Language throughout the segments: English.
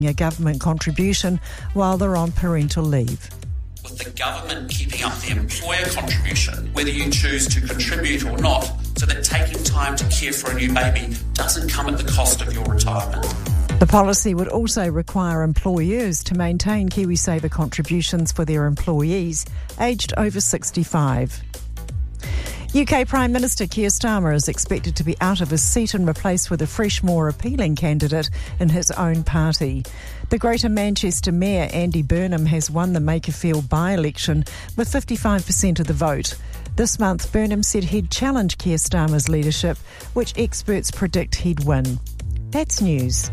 a government contribution while they're on parental leave. With the government keeping up the employer contribution, whether you choose to contribute or not, so that taking time to care for a new baby doesn't come at the cost of your retirement. The policy would also require employers to maintain KiwiSaver contributions for their employees aged over 65. UK Prime Minister Keir Starmer is expected to be out of his seat and replaced with a fresh, more appealing candidate in his own party. The Greater Manchester Mayor Andy Burnham has won the Makerfield by-election with 55% of the vote. This month, Burnham said he'd challenge Keir Starmer's leadership, which experts predict he'd win. That's news.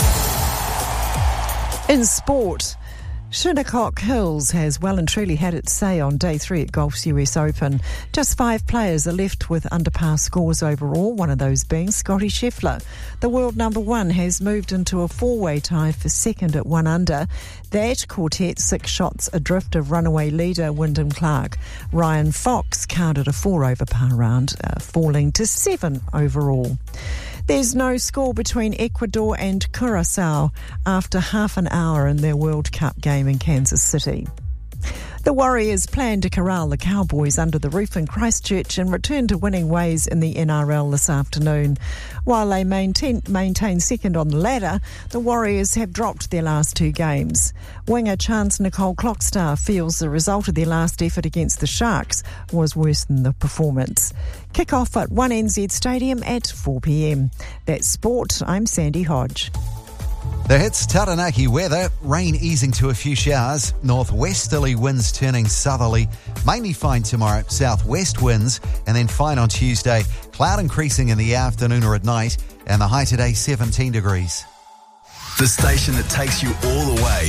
In sport, Shinnecock Hills has well and truly had its say on day 3 at Golf's US Open. Just 5 players are left with under-par scores overall, one of those being Scotty Scheffler. The world number 1 has moved into a 4-way tie for second at 1 under. That quartet 6 shots adrift of runaway leader Wyndham Clark. Ryan Fox carded a 4-over par round, falling to 7 overall. There's no score between Ecuador and Curaçao after half an hour in their World Cup game in Kansas City. The Warriors plan to corral the Cowboys under the roof in Christchurch and return to winning ways in the NRL this afternoon. While they maintain second on the ladder, the Warriors have dropped their last 2 games. Winger Chance Nicole Clockstar feels the result of their last effort against the Sharks was worse than the performance. Kick-off at 1NZ Stadium at 4 p.m. That's sport. I'm Sandy Hodge. The hits, Taranaki weather, rain easing to a few showers, northwesterly winds turning southerly, mainly fine tomorrow, southwest winds, and then fine on Tuesday, cloud increasing in the afternoon or at night, and the high today 17 degrees. The station that takes you all the way.